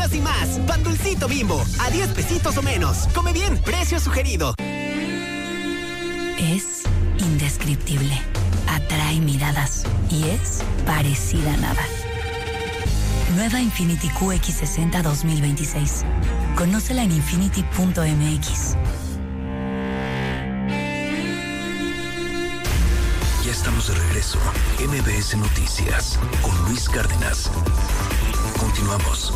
sorpresas y más. Pan Dulcito Bimbo, a 10 pesitos o menos. Come bien, precio sugerido. Es indescriptible, atrae miradas y es parecida a nada. Nueva Infiniti QX60 2026. Conócela en infiniti.mx. Ya estamos de regreso. MBS Noticias con Luis Cárdenas. Continuamos.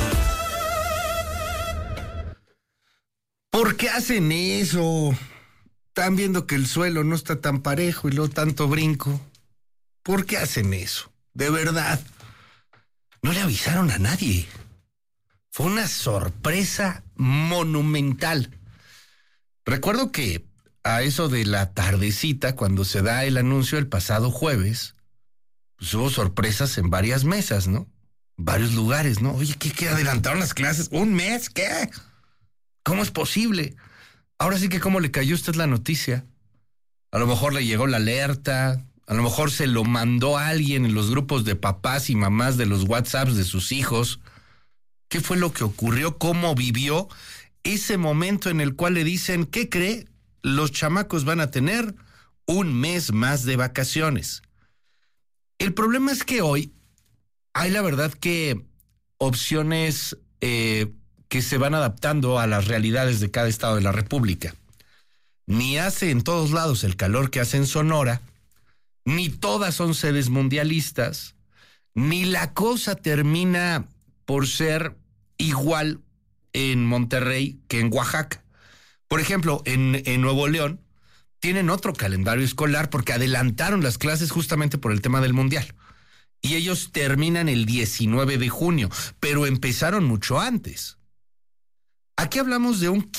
¿Por qué hacen eso? Están viendo que el suelo no está tan parejo y luego tanto brinco. ¿Por qué hacen eso? De verdad. No le avisaron a nadie. Fue una sorpresa monumental. Recuerdo que a eso de la tardecita, cuando se da el anuncio el pasado jueves, pues hubo sorpresas en varias mesas, ¿no? Varios lugares, ¿no? Oye, ¿qué adelantaron las clases? ¿Un mes? ¿Qué? ¿Cómo es posible? Ahora sí que cómo le cayó a usted la noticia. A lo mejor le llegó la alerta, a lo mejor se lo mandó a alguien en los grupos de papás y mamás de los WhatsApps de sus hijos. ¿Qué fue lo que ocurrió? ¿Cómo vivió ese momento en el cual le dicen, ¿qué cree? Los chamacos van a tener un mes más de vacaciones. El problema es que hoy hay la verdad que opciones que se van adaptando a las realidades de cada estado de la República. Ni hace en todos lados el calor que hace en Sonora, ni todas son sedes mundialistas, ni la cosa termina por ser igual en Monterrey que en Oaxaca. Por ejemplo, en Nuevo León tienen otro calendario escolar porque adelantaron las clases justamente por el tema del Mundial. Y ellos terminan el 19 de junio, pero empezaron mucho antes. Aquí hablamos de un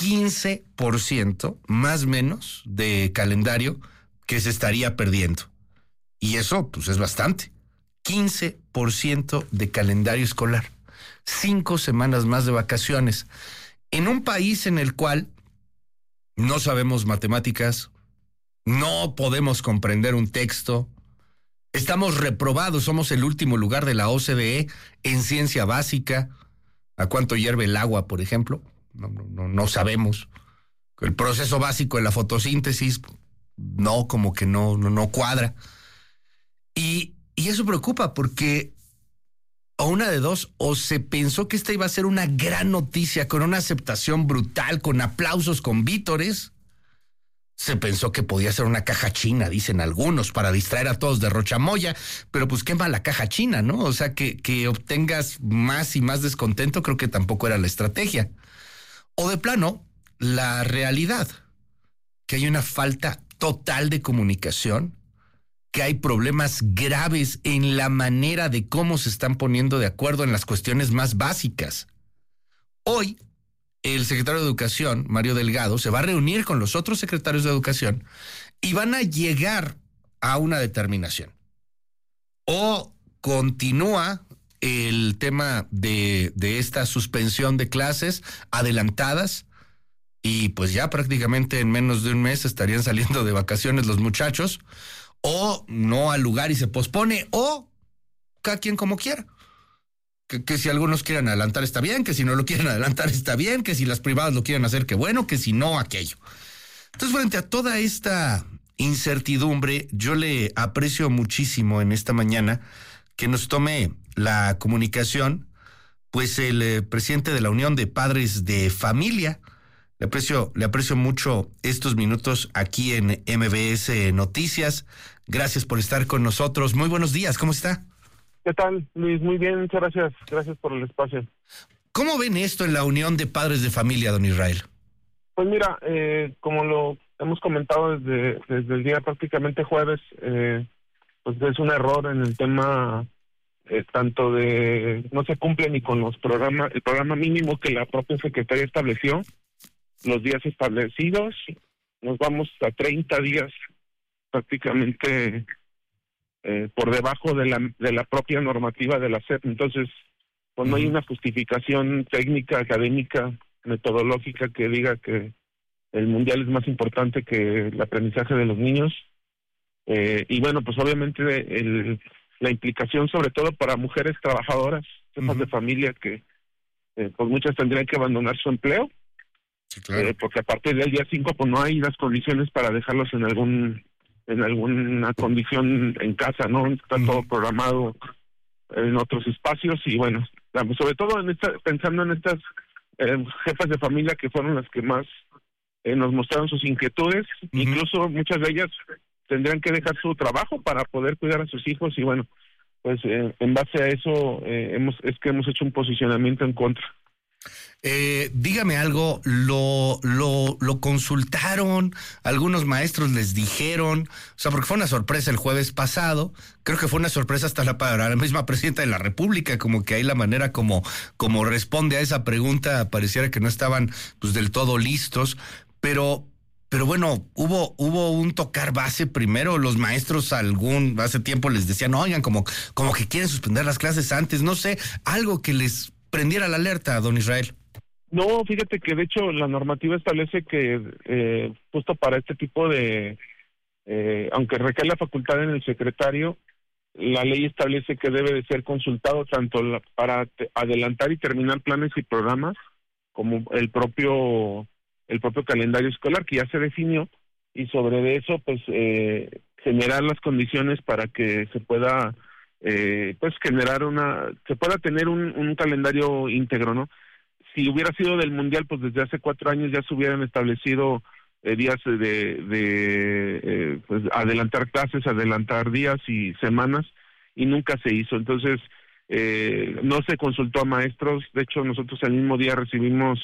15% más o menos de calendario que se estaría perdiendo. Y eso, pues, es bastante. 15% de calendario escolar. 5 semanas más de vacaciones. En un país en el cual no sabemos matemáticas, no podemos comprender un texto, estamos reprobados, somos el último lugar de la OCDE en ciencia básica. ¿A cuánto hierve el agua, por ejemplo? No sabemos. El proceso básico de la fotosíntesis, no, como que no cuadra. Y eso preocupa porque, o una de dos, o se pensó que esta iba a ser una gran noticia con una aceptación brutal, con aplausos, con vítores. Se pensó que podía ser una caja china, dicen algunos, para distraer a todos de Rochamoya, pero pues qué la caja china, ¿no? O sea, que obtengas más y más descontento, creo que tampoco era la estrategia. O de plano, la realidad, que hay una falta total de comunicación, que hay problemas graves en la manera de cómo se están poniendo de acuerdo en las cuestiones más básicas. Hoy, el secretario de Educación, Mario Delgado, se va a reunir con los otros secretarios de Educación y van a llegar a una determinación. O continúa el tema de esta suspensión de clases adelantadas y pues ya prácticamente en menos de un mes estarían saliendo de vacaciones los muchachos, o no al lugar y se pospone, o cada quien como quiera. Que si algunos quieren adelantar está bien, que si no lo quieren adelantar está bien, que si las privadas lo quieren hacer, que bueno, que si no, aquello. Entonces, frente a toda esta incertidumbre, yo le aprecio muchísimo en esta mañana que nos tome la comunicación, pues el presidente de la Unión de Padres de Familia. Le aprecio mucho estos minutos aquí en MBS Noticias. Gracias por estar con nosotros. Muy buenos días, ¿cómo está? ¿Qué tal, Luis? Muy bien, muchas gracias. Gracias por el espacio. ¿Cómo ven esto en la Unión de Padres de Familia, don Israel? Pues mira, como lo hemos comentado desde el día prácticamente jueves, pues es un error en el tema tanto de no se cumple ni con el programa mínimo que la propia Secretaría estableció, los días establecidos, nos vamos a 30 días prácticamente por debajo de la propia normativa de la SEP. Entonces, pues no hay una justificación técnica, académica, metodológica que diga que el mundial es más importante que el aprendizaje de los niños. Y bueno, pues obviamente la implicación sobre todo para mujeres trabajadoras, jefas de familia que pues muchas tendrían que abandonar su empleo, Sí, claro. porque a partir del día 5 pues no hay las condiciones para dejarlos en alguna condición en casa, ¿no? Está todo programado en otros espacios y bueno, sobre todo pensando en estas jefas de familia que fueron las que más nos mostraron sus inquietudes, incluso muchas de ellas tendrían que dejar su trabajo para poder cuidar a sus hijos y bueno, pues en base a eso hemos hecho un posicionamiento en contra. Dígame algo, ¿lo consultaron? ¿Algunos maestros les dijeron? O sea, porque fue una sorpresa el jueves pasado, creo que fue una sorpresa hasta para la misma presidenta de la República, como que ahí la manera como responde a esa pregunta pareciera que no estaban pues del todo listos, pero bueno, hubo un tocar base primero, los maestros hace tiempo les decían, oigan, como que quieren suspender las clases antes, no sé, algo que les prendiera la alerta, don Israel. No, fíjate que de hecho la normativa establece que justo para este tipo de, aunque recae la facultad en el secretario, la ley establece que debe de ser consultado tanto para adelantar y terminar planes y programas, como el propio calendario escolar que ya se definió, y sobre eso pues generar las condiciones para que se pueda pues se pueda tener un calendario íntegro, ¿no? Si hubiera sido del Mundial, pues desde hace 4 años ya se hubieran establecido días de pues adelantar clases, adelantar días y semanas, y nunca se hizo. Entonces, no se consultó a maestros. De hecho, nosotros el mismo día recibimos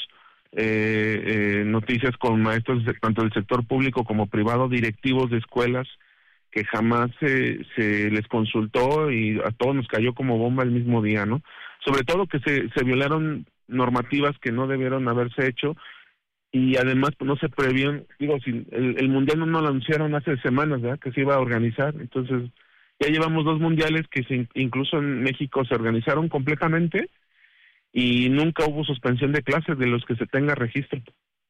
noticias con maestros tanto del sector público como privado, directivos de escuelas, que jamás se les consultó y a todos nos cayó como bomba el mismo día, ¿no? Sobre todo que se violaron normativas que no debieron haberse hecho y además pues no se previeron, si el mundial no lo anunciaron hace semanas, ¿verdad?, que se iba a organizar. Entonces ya llevamos 2 mundiales que incluso en México se organizaron completamente y nunca hubo suspensión de clases de los que se tenga registro.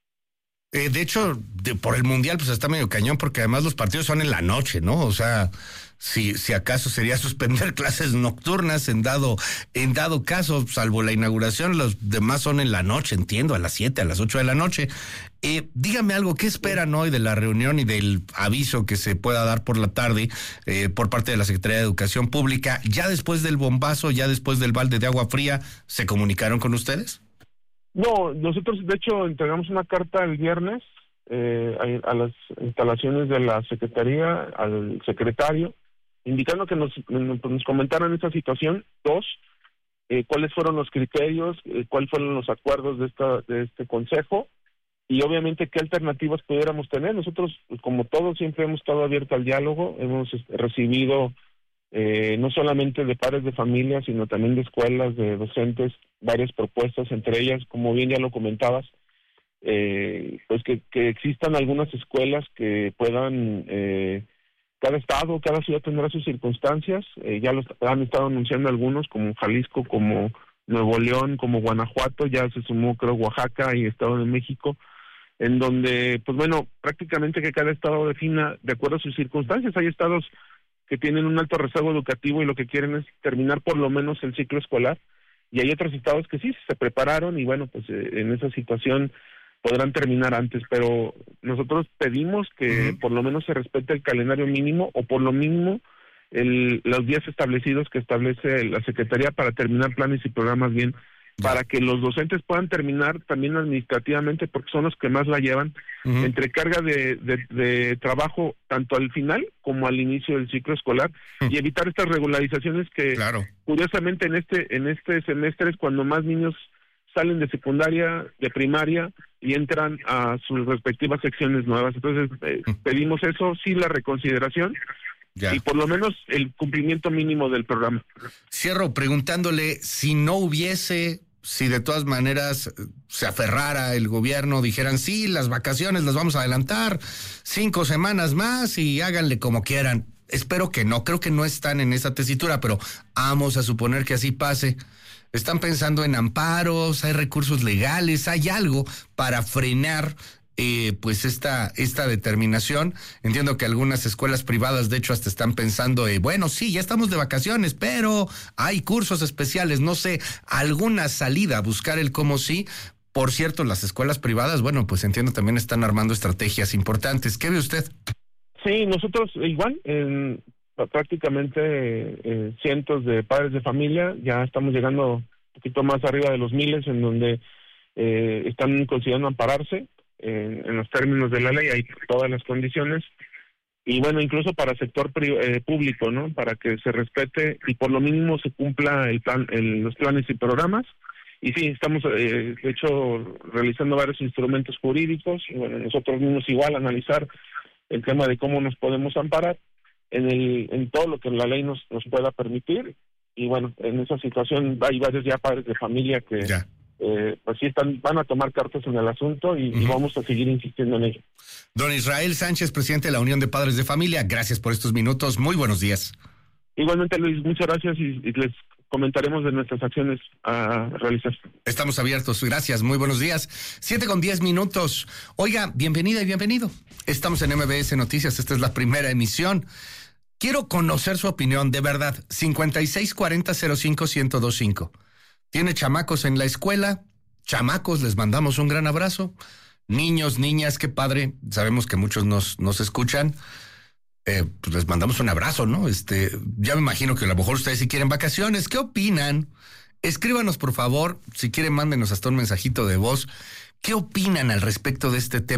De hecho, por el Mundial pues está medio cañón porque además los partidos son en la noche, ¿no? O sea, si acaso sería suspender clases nocturnas en dado caso, salvo la inauguración, los demás son en la noche, entiendo, a las 7, a las 8 de la noche. Dígame algo, ¿qué esperan hoy de la reunión y del aviso que se pueda dar por la tarde por parte de la Secretaría de Educación Pública? ¿Ya después del bombazo, ya después del balde de agua fría, se comunicaron con ustedes? No, nosotros de hecho entregamos una carta el viernes a las instalaciones de la Secretaría, al secretario, indicando que nos comentaran esta situación. 2, cuáles fueron los criterios, cuáles fueron los acuerdos de este consejo y obviamente qué alternativas pudiéramos tener. Nosotros, como todos, siempre hemos estado abiertos al diálogo, hemos recibido no solamente de padres de familia, sino también de escuelas, de docentes, varias propuestas, entre ellas, como bien ya lo comentabas, pues que existan algunas escuelas que puedan, cada estado, cada ciudad tendrá sus circunstancias, ya lo han estado anunciando algunos, como Jalisco, como Nuevo León, como Guanajuato, ya se sumó creo Oaxaca y Estado de México, en donde, pues bueno, prácticamente que cada estado defina de acuerdo a sus circunstancias. Hay estados que tienen un alto rezago educativo y lo que quieren es terminar por lo menos el ciclo escolar, y hay otros estados que sí se prepararon y bueno, pues en esa situación podrán terminar antes, pero nosotros pedimos que por lo menos se respete el calendario mínimo o por lo mínimo los días establecidos que establece la Secretaría para terminar planes y programas bien, para que los docentes puedan terminar también administrativamente, porque son los que más la llevan, entre carga de trabajo tanto al final como al inicio del ciclo escolar, y evitar estas regularizaciones que curiosamente en este semestre es cuando más niños salen de secundaria, de primaria y entran a sus respectivas secciones nuevas. Entonces pedimos eso, sí, la reconsideración y por lo menos el cumplimiento mínimo del programa. Cierro preguntándole si de todas maneras se aferrara el gobierno, dijeran sí, las vacaciones las vamos a adelantar 5 semanas más y háganle como quieran. Espero que no, creo que no están en esa tesitura, pero vamos a suponer que así pase. ¿Están pensando en amparos? ¿Hay recursos legales? ¿Hay algo para frenar pues esta determinación. Entiendo que algunas escuelas privadas de hecho hasta están pensando, bueno, sí, ya estamos de vacaciones, pero hay cursos especiales, no sé, alguna salida, buscar el cómo sí. Por cierto, las escuelas privadas, bueno, pues entiendo también están armando estrategias importantes. ¿Qué ve usted? Sí, nosotros igual, prácticamente cientos de padres de familia, ya estamos llegando un poquito más arriba de los miles, en donde están considerando ampararse en los términos de la ley, hay todas las condiciones, y bueno, incluso para el sector público, ¿no? Para que se respete y por lo mínimo se cumpla los planes y programas. Y sí, estamos, de hecho, realizando varios instrumentos jurídicos, y bueno, nosotros mismos igual analizar el tema de cómo nos podemos amparar en todo lo que la ley nos pueda permitir. Y bueno, en esa situación hay varios ya padres de familia que pues sí van a tomar cartas en el asunto y vamos a seguir insistiendo en ello. Don Israel Sánchez, presidente de la Unión de Padres de Familia, gracias por estos minutos, muy buenos días. Igualmente, Luis, muchas gracias y les comentaremos de nuestras acciones a realizar. Estamos abiertos, gracias, muy buenos días. 7:10. Oiga, bienvenida y bienvenido. Estamos en MBS Noticias, esta es la primera emisión. Quiero conocer su opinión, de verdad. 5640-05-1025. ¿Tiene chamacos en la escuela? Chamacos, les mandamos un gran abrazo. Niños, niñas, qué padre. Sabemos que muchos nos escuchan. Pues les mandamos un abrazo, ¿no? Ya me imagino que a lo mejor ustedes sí quieren vacaciones. ¿Qué opinan? Escríbanos, por favor. Si quieren, mándenos hasta un mensajito de voz. ¿Qué opinan al respecto de este tema?